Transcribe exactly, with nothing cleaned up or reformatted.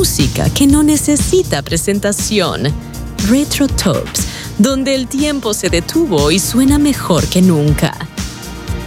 música que no necesita presentación. Retro Tops, donde el tiempo se detuvo y suena mejor que nunca.